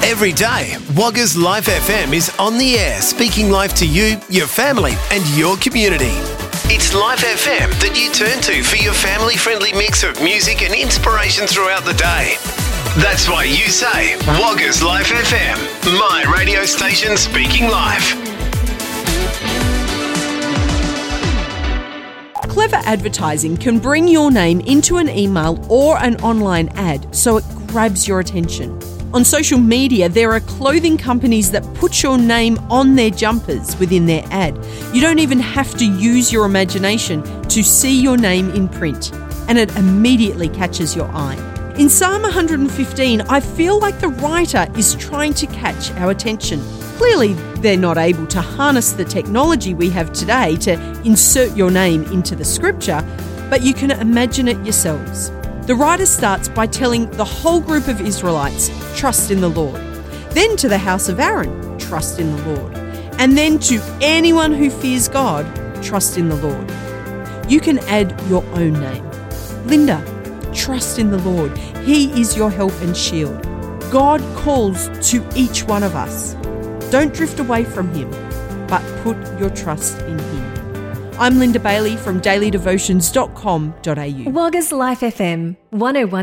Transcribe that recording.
Every day, Wagga's Life FM is on the air, speaking life to you, your family and your community. It's Life FM that you turn to for your family-friendly mix of music and inspiration throughout the day. That's why you say, Wagga's Life FM, my radio station speaking life. Clever advertising can bring your name into an email or an online ad so it grabs your attention. On social media, there are clothing companies that put your name on their jumpers within their ad. You don't even have to use your imagination to see your name in print, and it immediately catches your eye. In Psalm 115, I feel like the writer is trying to catch our attention. Clearly, they're not able to harness the technology we have today to insert your name into the scripture, but you can imagine it yourselves. The writer starts by telling the whole group of Israelites, trust in the Lord. Then to the house of Aaron, trust in the Lord. And then to anyone who fears God, trust in the Lord. You can add your own name. Linda, trust in the Lord. He is your help and shield. God calls to each one of us. Don't drift away from him, but put your trust in him. I'm Linda Bailey from dailydevotions.com.au. Wagga's Life FM 101.